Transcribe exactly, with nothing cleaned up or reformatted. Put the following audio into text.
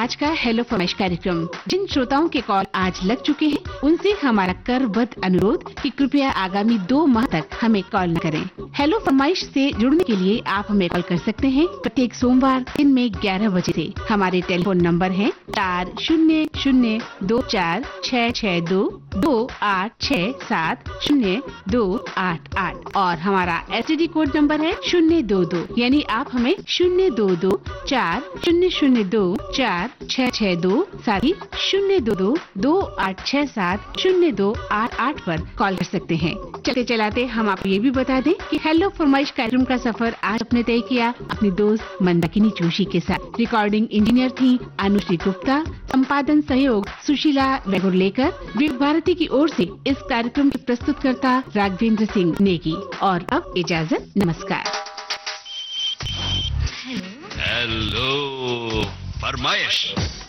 आज का हेलो फरमाइश कार्यक्रम। जिन श्रोताओं के कॉल आज लग चुके हैं उनसे हमारा करबद्ध अनुरोध कि कृपया आगामी दो माह तक हमें कॉल न करें। हेलो फरमाइश से जुड़ने के लिए आप हमें कॉल कर सकते हैं प्रत्येक सोमवार दिन में ग्यारह बजे से। हमारे टेलीफोन नंबर है चार शून्य शून्य दो चार छः छः दो दो आठ छः सात शून्य दो आठ आठ और हमारा S T D code number है शून्य दो दो। यानी आप हमें शून्य दो दो चार शून्य शून्य दो चार छः छः दो साथ ही शून्य दो दो दो आठ छः सात शून्य दो आठ आठ पर कॉल कर सकते हैं। चलते चलाते हम आपको ये भी बता दें कि हेलो फरमाइश कार्यक्रम का सफर आज अपने तय किया अपनी दोस्त मंदाकिनी जोशी के साथ। रिकॉर्डिंग इंजीनियर थी अनुश्री गुप्ता, संपादन सहयोग सुशीला वेगुरलेकर। विवेक भारती की ओर से इस कार्यक्रम के प्रस्तुतकर्ता राघवेंद्र सिंह नेगी। और अब इजाजत, नमस्कार। हेलो फरमाइश।